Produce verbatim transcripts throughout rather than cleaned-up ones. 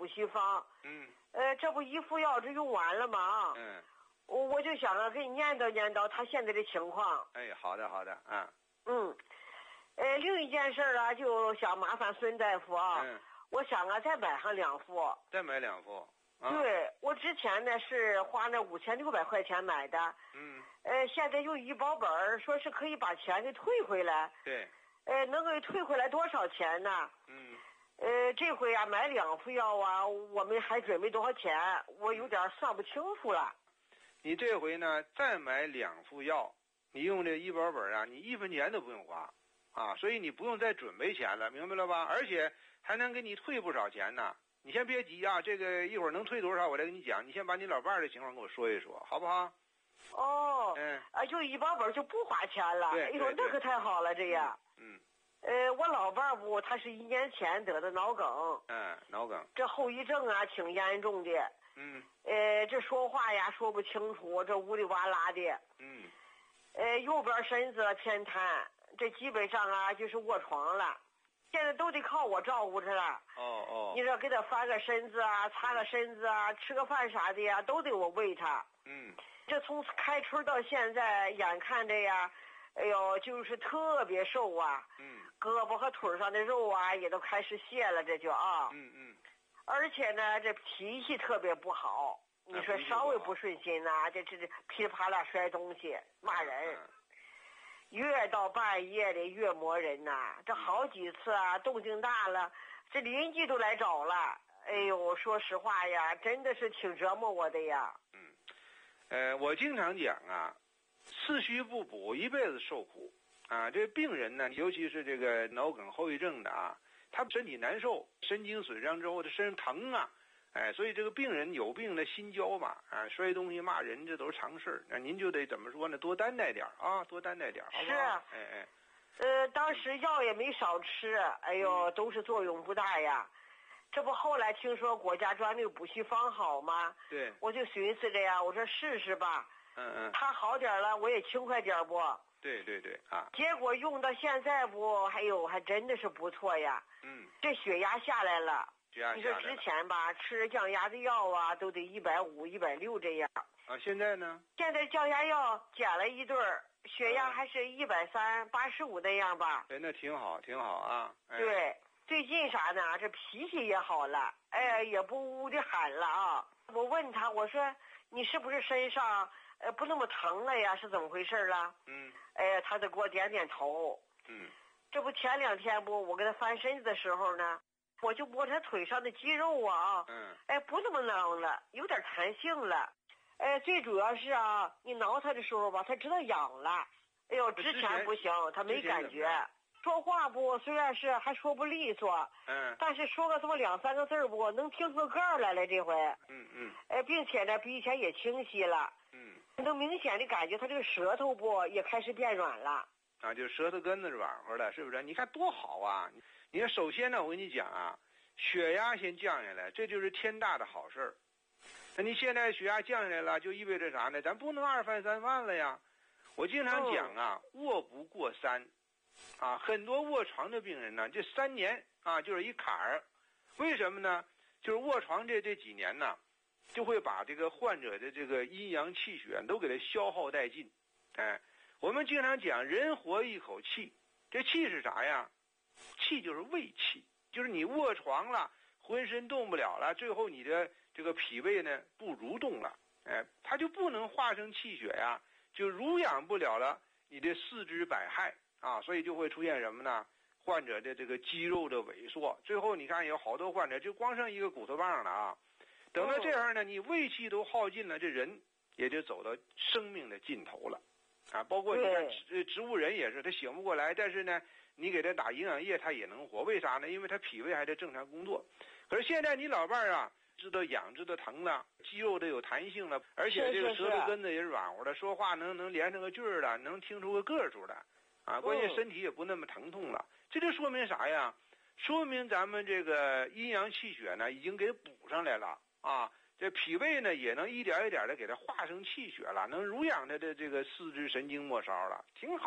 补习方。 嗯。 呃，这不一副药这用完了吗？ 嗯。 我我就想着给你念叨念叨他现在的情况。 哎，好的好的啊。 嗯。呃，另一件事啊，就想麻烦孙大夫啊。 嗯。 我想啊，再买上两副。 再买两副。啊、 对，我之前呢是花那五千六百块钱买的。 嗯。 呃，现在用医保本说是可以把钱给退回来。 对。 呃，能给退回来多少钱呢？ 嗯。 呃，这回啊买两副药啊，我们还准备多少钱？我有点算不清楚了。 你这回呢再买两副药，你用这医保本啊，你一分钱都不用花啊，所以你不用再准备钱了，明白了吧？而且还能给你退不少钱呢。你先别急啊，这个一会儿能退多少我再跟你讲。你先把你老伴儿的情况跟我说一说，好不好？ 哦。 嗯。 啊，就医保本就不花钱了。 对。 哎呦，那可太好了，这样。 嗯。 呃，我老伴儿不，他是一年前得的脑梗。 嗯，脑梗。 这后遗症啊，挺严重的。 嗯。 呃，这说话呀说不清楚，这呜里哇啦的。 嗯。 呃，右边身子偏瘫，这基本上啊就是卧床了。现在都得靠我照顾着了。 哦哦。 你说给他翻个身子啊，擦个身子啊，吃个饭啥的呀，都得我喂他。 嗯。 这从开春到现在，眼看着呀，哎呦，就是特别瘦啊。 嗯。 胳膊和腿上的肉啊，也都开始泄了，这就啊。 嗯嗯。 而且呢，这脾气特别不好。你说稍微不顺心呐、啊，这这这噼里啪啦摔东西，骂人。嗯。越到半夜的越磨人呐、啊，这好几次啊，动静大了，这邻居都来找了。哎呦，说实话呀，真的是挺折磨我的呀。 嗯，呃，我经常讲啊，四虚不补，一辈子受苦啊。这病人呢，尤其是这个脑梗后遗症的啊，他身体难受，神经损伤之后，他身上疼啊。哎，所以这个病人有病的心焦嘛，啊，摔东西骂人这都是常事。那您就得怎么说呢？多担待点啊，多担待点，好不好？ 是。 哎哎。 呃，当时药也没少吃，哎呦， 嗯、 都是作用不大呀。这不后来听说国家专利补习方好吗？ 对。 我就寻思着呀，我说试试吧。 嗯嗯。 他好点了，我也轻快点不？ 对对对啊。 结果用到现在不，哎呦，还真的是不错呀。 嗯。 这血压下来了。 你说之前吧，吃降压的药啊，都得一百五、一百六这样。 啊，现在呢？ 现在降压药减了一对儿，血压还是一百三、八十五那样吧。 哎，那挺好，挺好啊。哎、 对，最近啥呢？这脾气也好了，哎，也不呜的喊了啊。我问他，我说你是不是身上呃不那么疼了呀？是怎么回事了？ 嗯。 哎，他得给我点点头。 嗯。 这不前两天不，我给他翻身子的时候呢。我就摸他腿上的肌肉啊， 嗯， 哎，不那么囊了，有点弹性了，哎，最主要是啊，你挠他的时候吧，他知道痒了，哎呦，之前不行，他没感觉，说话不虽然是还说不利索， 嗯， 但是说个这么两三个字不能听出个儿来了这回， 嗯嗯， 哎，并且呢比以前也清晰了， 嗯， 能明显的感觉他这个舌头不也开始变软了， 啊，就是舌头根子是软和了，是不是？你看多好啊！你看，首先呢，我跟你讲啊，血压先降下来，这就是天大的好事儿。那你现在血压降下来了，就意味着啥呢？咱不能二饭三饭了呀。我经常讲啊，卧不过三，啊，很多卧床的病人呢，这三年啊就是一坎儿。为什么呢？就是卧床这这几年呢，就会把这个患者的这个阴阳气血都给它消耗殆尽。哎，我们经常讲，人活一口气，这气是啥呀？气就是胃气，就是你卧床了，浑身动不了了，最后你的这个脾胃呢不蠕动了，哎，它就不能化成气血呀，就濡养不了了你的四肢百骸啊，所以就会出现什么呢？患者的这个肌肉的萎缩，最后你看有好多患者就光剩一个骨头棒了啊。等到这样呢，你胃气都耗尽了，这人也就走到生命的尽头了啊。包括你看植植物人也是，他醒不过来，但是呢你给他打营养液他也能活，为啥呢？因为他脾胃还得正常工作。可是现在你老伴儿啊知道痒知道疼了，肌肉都有弹性了，而且这个舌头根子也软和了，说话能能连上个句儿了，能听出个个数的啊，关键身体也不那么疼痛了。这就说明啥呀？说明咱们这个阴阳气血呢已经给补上来了啊，这脾胃呢也能一点一点的给它化成气血了，能濡养它的这个四肢神经末梢了，挺好。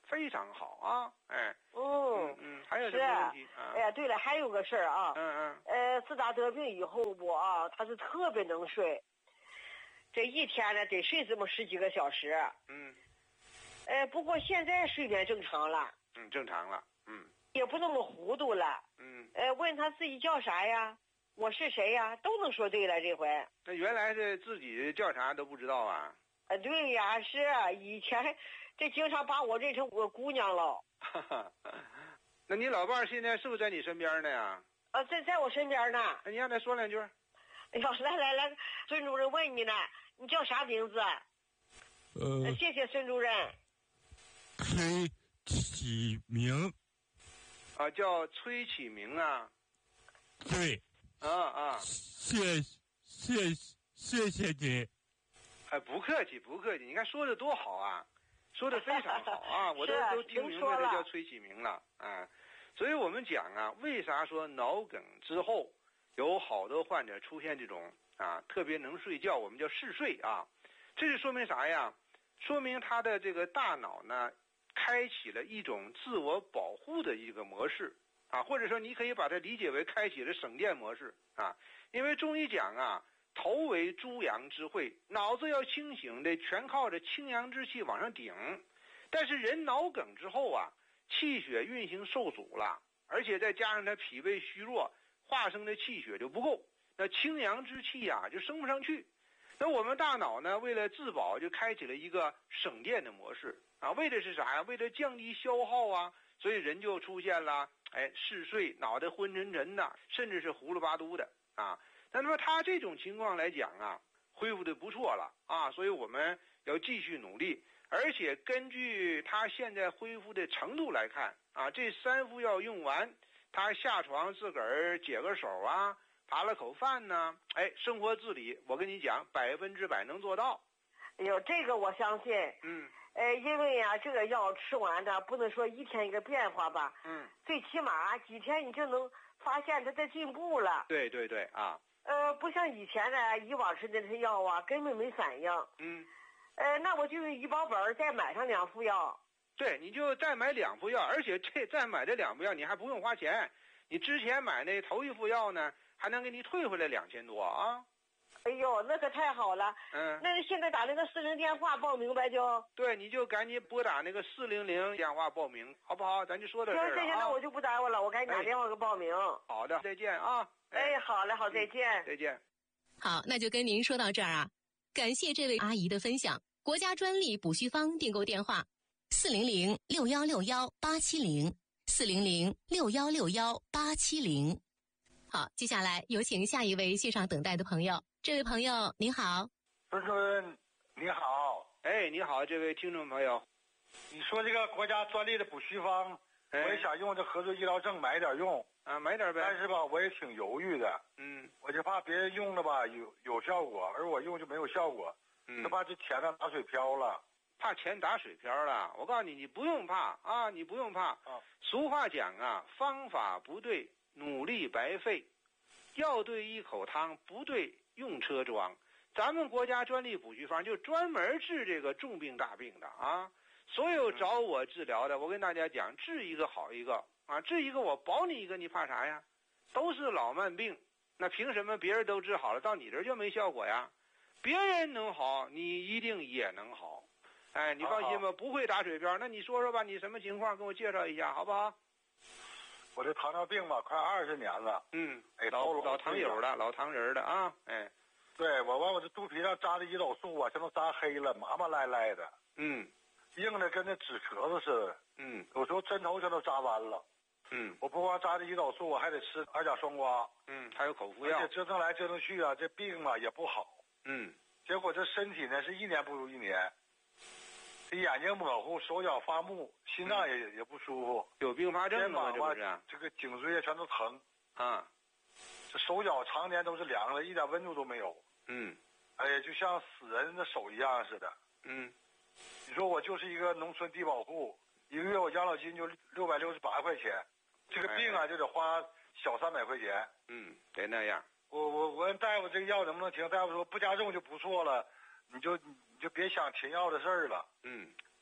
非常好啊，哎， 嗯嗯嗯，还有什么问题啊？ 哎呀，对了，还有个事儿啊， 嗯嗯， 呃，自打得病以后不啊，他是特别能睡，这一天呢得睡这么十几个小时， 嗯， 呃，不过现在睡眠正常了， 嗯，正常了，嗯， 也不那么糊涂了， 嗯， 呃，问他自己叫啥呀，我是谁呀，都能说对了这回。 那原来这自己叫啥都不知道啊？ 啊，对呀，是啊，以前这经常把我认成我姑娘了。 哈哈，那你老伴儿现在是不是在你身边呢呀？ 啊，在在我身边呢。 那你让他说两句。 哎呦，来来来，孙主任问你呢，你叫啥名字？ 呃， 谢谢孙主任。 崔启明。 啊，叫崔启明啊。 对。 啊啊。 谢谢谢谢你。 哎，不客气不客气，你看说的多好啊，说的非常好啊，我都都听明白这叫崔启明了啊。所以我们讲啊，为啥说脑梗之后有好多患者出现这种啊特别能睡觉，我们叫嗜睡啊，这是说明啥呀？说明他的这个大脑呢开启了一种自我保护的一个模式啊，或者说你可以把它理解为开启了省电模式啊。因为中医讲啊，头为诸阳之会，脑子要清醒的全靠着清阳之气往上顶。但是人脑梗之后啊，气血运行受阻了，而且再加上他脾胃虚弱，化生的气血就不够，那清阳之气啊就升不上去。那我们大脑呢，为了自保，就开启了一个省电的模式啊，为的是啥呀？为了降低消耗啊，所以人就出现了哎嗜睡、脑袋昏沉沉的，甚至是胡了巴嘟的啊。那么他这种情况来讲啊，恢复的不错了啊，所以我们要继续努力。而且根据他现在恢复的程度来看啊，这三副药用完，他下床自个儿解个手啊，扒了口饭呢，哎，生活自理，我跟你讲，百分之百能做到。 哎呦，这个我相信。 嗯。 呃，因为呀、啊，这个药吃完的不能说一天一个变化吧。 嗯。 最起码几天你就能发现他在进步了。 对对对啊。 呃，不像以前的以往吃的这些药啊，根本没反应。 嗯。 呃，那我就用医保本再买上两副药。 对，你就再买两副药，而且这再买这两副药你还不用花钱，你之前买那头一副药呢，还能给你退回来两千多啊。 哎呦，那可太好了。 嗯。 那现在打那个私人电话报名呗就。 对，你就赶紧拨打那个四零零电话报名，好不好？咱就说到这儿了啊。 行行行，那我就不耽误了，我赶紧打电话给报名。 哎、好的，再见啊。 哎，好嘞，好，再见。 再见。 好，那就跟您说到这儿啊。感谢这位阿姨的分享。国家专利补虚方订购电话：四零零六幺六幺八七零，四零零六幺六幺八七零。好，接下来有请下一位线上等待的朋友。这位朋友您好。 孙主任你好。 哎，你好，这位听众朋友。 你说这个国家专利的补虚方， 哎、 我也想用这合作医疗证买点用啊，买点呗。 但是吧，我也挺犹豫的。 嗯。 我就怕别人用了吧有有效果，而我用就没有效果。 嗯。 就怕这钱呢打水漂了。 怕钱打水漂了？我告诉你，你不用怕啊，你不用怕。 啊。 俗话讲啊，方法不对，努力白费。药对一口汤，不对用车装。咱们国家专利补虚方就专门治这个重病大病的啊。所有找我治疗的，我跟大家讲，治一个好一个啊，治一个我保你一个，你怕啥呀？都是老慢病，那凭什么别人都治好了，到你这儿就没效果呀？别人能好，你一定也能好。哎，你放心吧，不会打水漂。那你说说吧，你什么情况？跟我介绍一下，好不好？ 我这糖尿病吧，快二十年了。 嗯， 哎， 老老糖友的，老糖人的啊，哎。 对，我往我这肚皮上扎的胰岛素啊，全都扎黑了，麻麻赖赖的。 嗯。 硬的跟那纸壳子似的。 嗯。 有时候针头全都扎弯了。 嗯。 我不光扎这胰岛素，我还得吃二甲双胍。 嗯，还有口服药。 而且折腾来折腾去啊，这病啊也不好。 嗯。 结果这身体呢是一年不如一年。这眼睛模糊，手脚发木，心脏也、嗯、也不舒服， 有并发症了吗？这不是？ 这个颈椎也全都疼啊！ 这手脚常年都是凉的，一点温度都没有。 嗯， 哎呀，就像死人的手一样似的。 嗯， 你说我就是一个农村低保户，一个月我养老金就六百六十八块钱，这个病啊、哎、就得花小三百块钱。 嗯，得那样。 我我我问大夫这个药能不能停？大夫说不加重就不错了，你就。你就别想停药的事儿了。 嗯，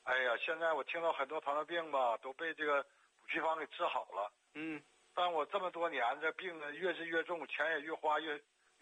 哎呀，现在我听到很多糖尿病吧都被这个补气方给治好了。 嗯。 但我这么多年这病呢越治越重，钱也越花越